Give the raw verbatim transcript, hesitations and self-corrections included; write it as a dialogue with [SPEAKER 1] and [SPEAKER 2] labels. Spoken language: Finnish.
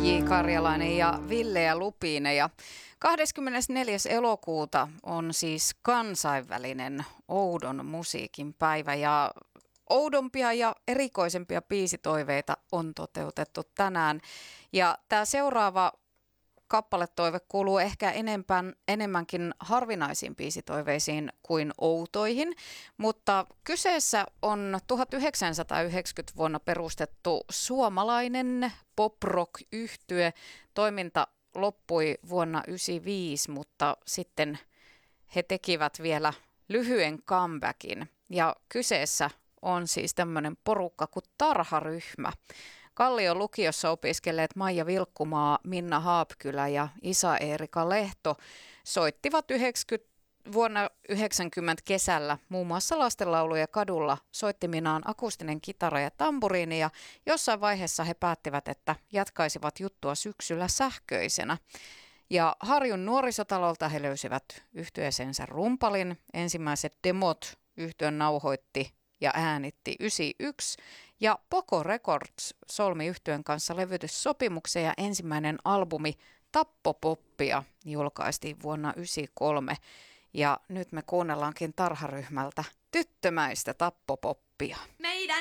[SPEAKER 1] J. Karjalainen ja Ville ja Lupine. Ja kahdeskymmenesneljäs elokuuta on siis kansainvälinen oudon musiikin päivä ja oudompia ja erikoisempia biisitoiveita on toteutettu tänään. Ja tämä seuraava kappaletoive kuuluu ehkä enempän, enemmänkin harvinaisiin biisitoiveisiin kuin outoihin, mutta kyseessä on tuhatyhdeksänsataayhdeksänkymmentä vuonna perustettu suomalainen pop-rock-yhtye. Toiminta loppui vuonna yhdeksänkymmentäviisi, mutta sitten he tekivät vielä lyhyen comebackin ja kyseessä on siis tämmöinen porukka kuin Tarha-ryhmä. Kallion lukiossa opiskelleet Maija Vilkkumaa, Minna Haapkylä ja Isa-Eerika Lehto soittivat yhdeksänkymmentä, vuonna yhdeksänkymmentä kesällä muun muassa lastenlauluja kadulla soittiminaan akustinen kitara ja tamburiini ja jossain vaiheessa he päättivät, että jatkaisivat juttua syksyllä sähköisenä. Ja Harjun nuorisotalolta he löysivät yhtyeeseensä rumpalin. Ensimmäiset demot yhtyön nauhoitti ja äänitti yhdeksänkymmentäyksi ja Poco Records solmi yhtyön kanssa levytyssopimuksen ja ensimmäinen albumi Tappopoppia julkaistiin vuonna yhdeksänkymmentäkolme ja nyt me kuunnellaankin Tarha-ryhmältä tyttömäistä Tappopoppia.
[SPEAKER 2] Meidän